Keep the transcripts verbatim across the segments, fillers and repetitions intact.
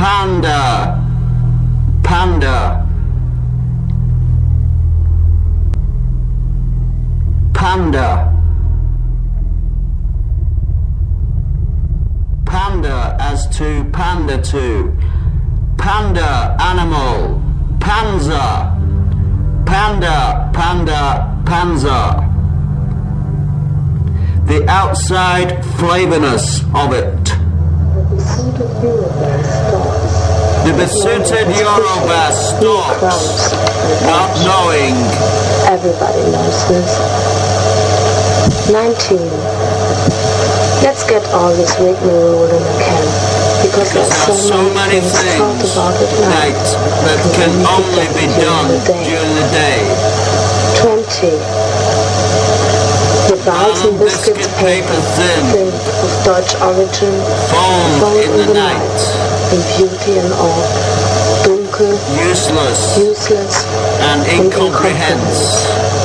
Panda. Panda. Panda. Panda as to panda to. Panda, animal. Panzer. Panda, panda, panzer. The outside flavorness of it. The besooted Eurobus stalks, not knowing. Everybody knows this. nineteen. Let's get all this rigmarole in a can, because Because there's there are so, so many things things thought about it now night that can only be done during the day. twenty. The Balzen biscuit paper thin, thin of Dutch origin, foam found in the night, in beauty and awe, dunkel, useless useless, and incomprehensible.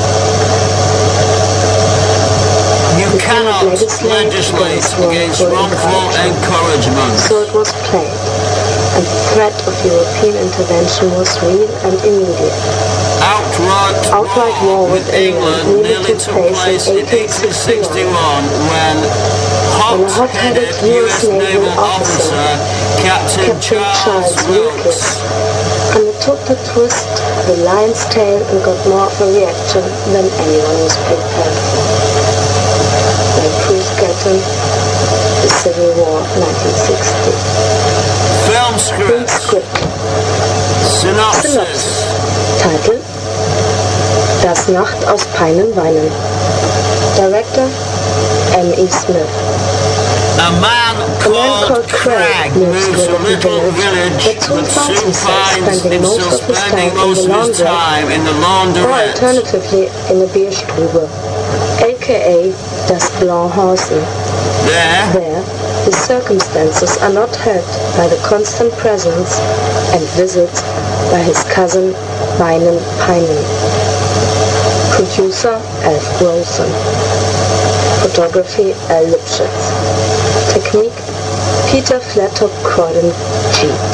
You cannot legislate against wrongful encouragement. So it was played, and the threat of European intervention was real and immediate. Outright, Outright war war with England nearly took place in eighteen sixty-one when hot-headed U S naval officer Captain Charles Wilkes undertook to twist the lion's tail and got more of a reaction than anyone was prepared for. By Bruce Gatton, The Civil War, nineteen sixty. film Film script, script. synopsis, Synopsis. Title: Das Nacht aus Peinen weinen. Director: M E Smith. a man called Cragg moves to a little village but soon but finds soon himself finds spending most himself of his spending time in most the of his laundrette, time in the or laundrette, alternatively in the Bierstube, aka Das Blanchhausen. there There, his circumstances are not hurt by the constant presence and visits by his cousin Weinen Peinen. Producer Alf Rosen. Photography Al Lipschitz. Technique Peter Flattop Croydon Cheat.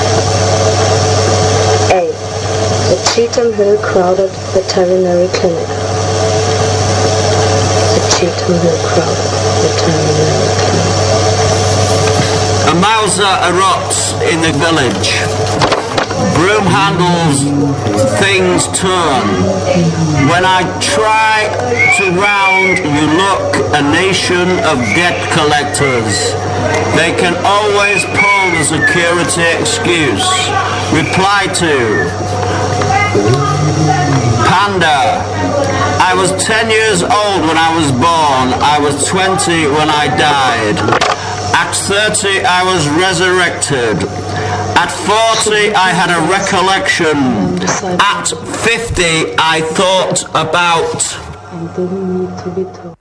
A. The Cheetham Hill Crowded Veterinary Clinic. The Cheetham Hill Crowded Veterinary Clinic. a Mauser erupts in the village. Broom handles, things turn. When I try to round you look, a nation of debt collectors. They can always pull the security excuse. Reply to Panda. I was ten years old when I was born. I was twenty when I died. At thirty I was resurrected. At forty I had a recollection. At fifty I thought about And didn't need to be told.